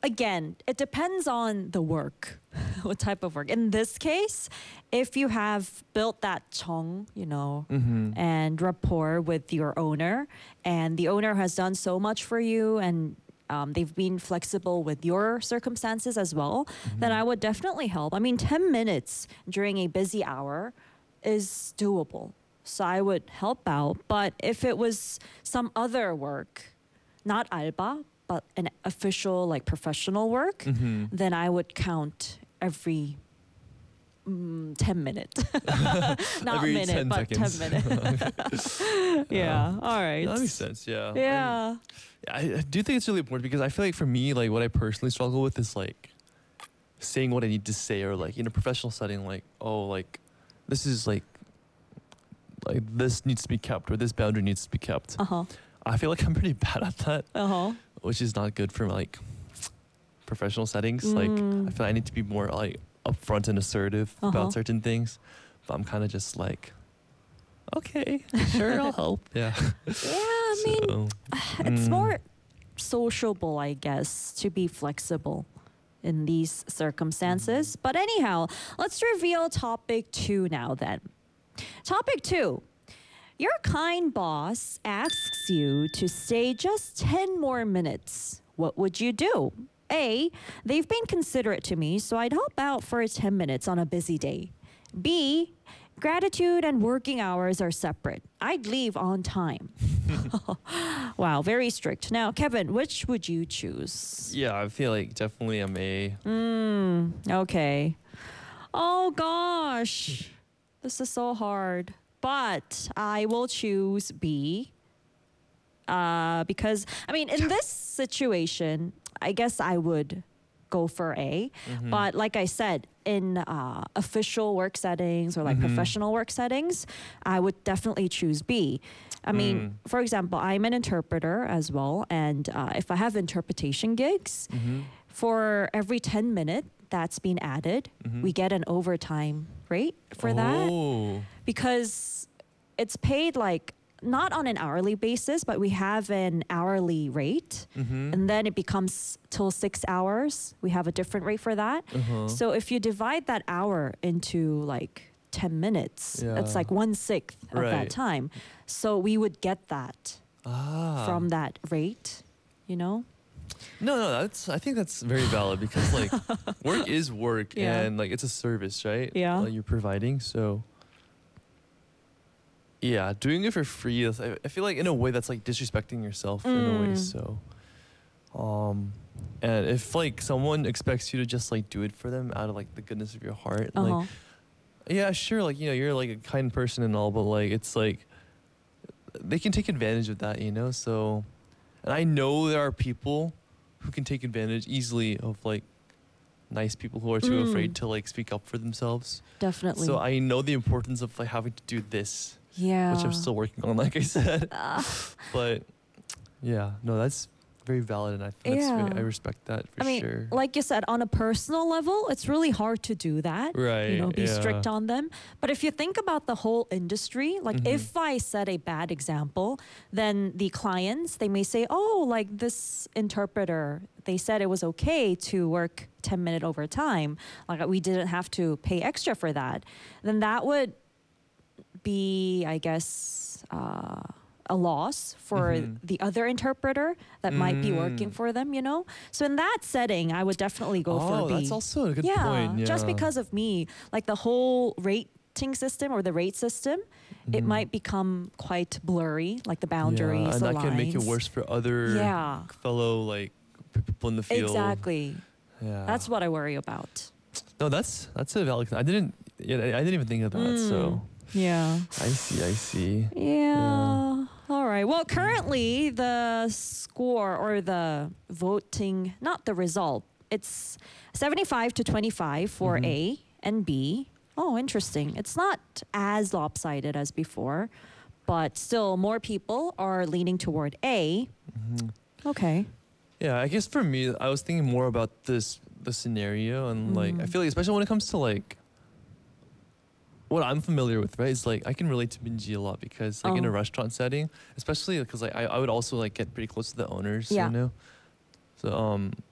again, it depends on the work, what type of work. In this case, if you have built that chong, and rapport with your owner, and the owner has done so much for you, and they've been flexible with your circumstances as well, then I would definitely help. I mean, 10 minutes during a busy hour is doable. So I would help out. But if it was some other work, not alba, but an official, like professional work, then I would count every 10 minutes. Not Every minute, 10 but seconds. 10 minutes. Yeah, all right. That makes sense. Yeah. Yeah. I do think it's really important because I feel like for me, like what I personally struggle with is like saying what I need to say, or like in a professional setting, like, oh, like this is like this needs to be kept, or this boundary needs to be kept. Uh-huh. I feel like I'm pretty bad at that, Uh-huh. which is not good for like professional settings. Like I feel like I need to be more like upfront and assertive about certain things, but I'm kind of just like, okay, sure, I'll help. Yeah. Yeah, I mean, So, it's more sociable, I guess, to be flexible in these circumstances. But anyhow, let's reveal topic 2 now then. Topic 2. Your kind boss asks you to stay just 10 more minutes. What would you do? A, they've been considerate to me, so I'd help out for 10 minutes on a busy day. B, gratitude and working hours are separate. I'd leave on time. Wow, very strict. Now, Kevin, which would you choose? yeah, I feel like definitely I'm A. Okay. Oh gosh, this is so hard. But I will choose B. Because, I mean, in this situation, I guess I would go for A. But like I said, in official work settings or like professional work settings, I would definitely choose B. I mean, for example, I'm an interpreter as well. And if I have interpretation gigs, for every 10 minutes that's been added, we get an overtime rate for that. Oh. Because it's paid like not on an hourly basis, but we have an hourly rate. And then it becomes till 6 hours. We have a different rate for that. So if you divide that hour into like 10 minutes, it's like 1/6 of that Right. time. So we would get that from that rate, No, I think that's very valid because like work is work, Yeah. and like it's a service, right? Yeah. Like you're providing, so yeah, doing it for free is, I feel like in a way that's like disrespecting yourself in a way. So, and if like someone expects you to just like do it for them out of like the goodness of your heart, like yeah, sure, like you're like a kind person and all, but like it's like they can take advantage of that, So, and I know there are people who can take advantage easily of like nice people who are too afraid to like speak up for themselves. Definitely. So I know the importance of like having to do this, Yeah. which I'm still working on, like I said. But yeah, no, that's very valid, and I think Yeah. I respect that for I mean, sure. like you said, on a personal level, it's really hard to do that. Right, Be yeah. strict on them. But if you think about the whole industry, like Mm-hmm. if I set a bad example, then the clients, they may say, oh, like this interpreter, they said it was okay to work 10-minute overtime. Like we didn't have to pay extra for that. Then that would be, I guess, a loss for the other interpreter that might be working for them, So in that setting, I would definitely go for B. That's also a good point. Yeah, Just because of me, like the whole rating system or the rate system, it might become quite blurry, like the boundaries, and the that lines. can make it worse for other Yeah. fellow like people in the field. Exactly. Yeah, That's what I worry about. no, that's a valid. I didn't even think of that. So Yeah. I see. Yeah. All right. Well, currently the score or the voting, not the result, it's 75 to 25 for A and B. Oh, interesting. It's not as lopsided as before, but still more people are leaning toward A. Okay. Yeah, I guess for me, I was thinking more about the scenario, and like I feel like especially when it comes to like what I'm familiar with, right? Is like I can relate to Minji a lot because like in a restaurant setting, especially because like I would also like get pretty close to the owners, Yeah. So